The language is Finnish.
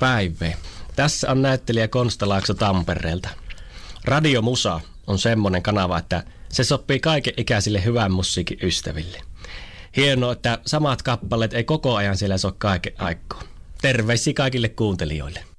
Päivää. Tässä on näyttelijä Konsta Laakso Tampereelta. Radiomusa on semmoinen kanava, että se sopii kaiken ikäisille hyvän musiikin ystäville. Hienoa, että samat kappaleet ei koko ajan siellä soi kaiken aikaa. Terveisiä kaikille kuuntelijoille.